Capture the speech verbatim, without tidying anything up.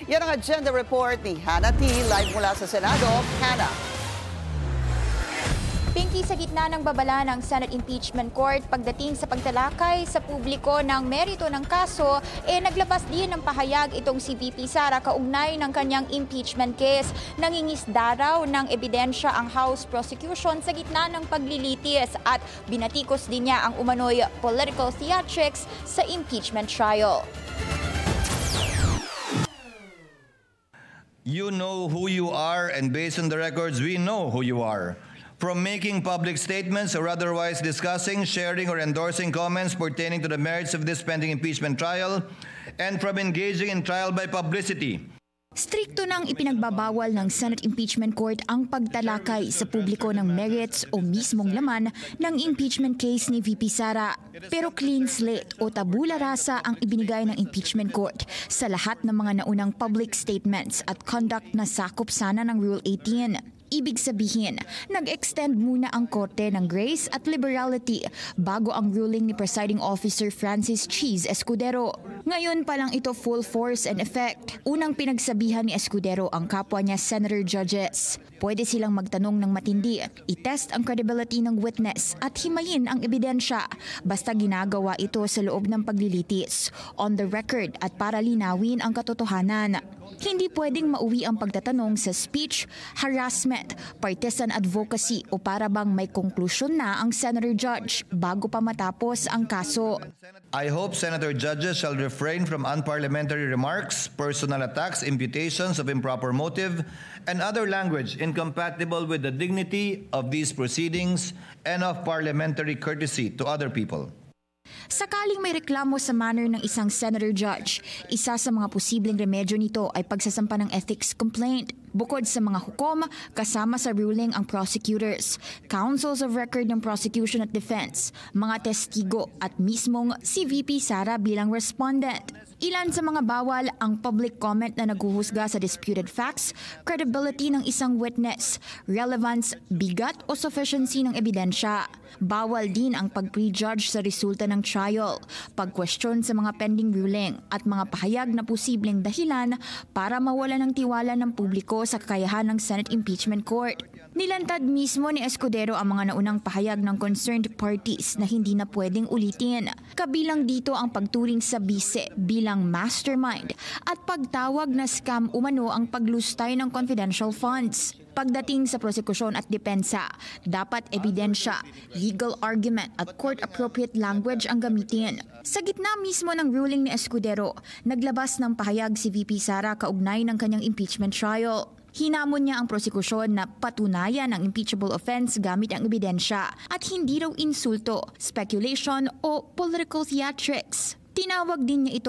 Yan ang agenda report ni Hannah T. Live mula sa Senado. Hannah. Pinky, sa gitna ng babala ng Senate Impeachment Court pagdating sa pagtalakay sa publiko ng merito ng kaso, eh naglabas din ng pahayag itong si V P Sara kaugnay ng kanyang impeachment case. Nangingisda raw ng ebidensya ang House prosecution sa gitna ng paglilitis at binatikos din niya ang umano'y political theatrics sa impeachment trial. You know who you are, and based on the records, we know who you are. From making public statements or otherwise discussing, sharing, or endorsing comments pertaining to the merits of this pending impeachment trial, and from engaging in trial by publicity. Strikto nang ipinagbabawal ng Senate Impeachment Court ang pagtalakay sa publiko ng merits o mismong laman ng impeachment case ni V P Sara. Pero clean slate o tabula rasa ang ibinigay ng impeachment court sa lahat ng mga naunang public statements at conduct na sakop sana ng Rule eighteen. Ibig sabihin, nag-extend muna ang korte ng grace at liberality bago ang ruling ni Presiding Officer Francis Cheese Escudero. Ngayon pa lang ito full force and effect. Unang pinagsabihan ni Escudero ang kapwa niya senator judges. Pwede silang magtanong ng matindi, itest ang credibility ng witness at himayin ang ebidensya basta ginagawa ito sa loob ng paglilitis, on the record at para linawin ang katotohanan. Hindi pwedeng mauwi ang pagtatanong sa speech, harassment, partisan advocacy o para bang may konklusyon na ang senator judge bago pa matapos ang kaso. I hope senator judges shall refrain from unparliamentary remarks, personal attacks, imputations of improper motive, and other language incompatible with the dignity of these proceedings and of parliamentary courtesy to other people. Sakaling may reklamo sa manner ng isang senator judge, isa sa mga posibleng remedyo nito ay pagsasampa ng ethics complaint. Bukod sa mga hukom, kasama sa ruling ang prosecutors, counsels of record ng prosecution at defense, mga testigo at mismong si V P Sara bilang respondent. Ilan sa mga bawal ang public comment na naghuhusga sa disputed facts, credibility ng isang witness, relevance, bigat o sufficiency ng ebidensya. Bawal din ang pag-prejudge sa resulta ng trial, pag-question sa mga pending ruling at mga pahayag na posibleng dahilan para mawala ng tiwala ng publiko sa kakayahan ng Senate Impeachment Court. Nilantad mismo ni Escudero ang mga naunang pahayag ng concerned parties na hindi na pwedeng ulitin. Kabilang dito ang pagturing sa bise bilang mastermind at pagtawag na scam umano ang paglustay ng confidential funds. Pagdating sa prosekusyon at depensa, dapat ebidensya, legal argument at court-appropriate language ang gamitin. Sa gitna mismo ng ruling ni Escudero, naglabas ng pahayag si V P Sara kaugnay ng kanyang impeachment trial. Hinamon niya ang prosekusyon na patunayan ang impeachable offense gamit ang ebidensya at hindi raw insulto, speculation o political theatrics. Tinawag din niya ito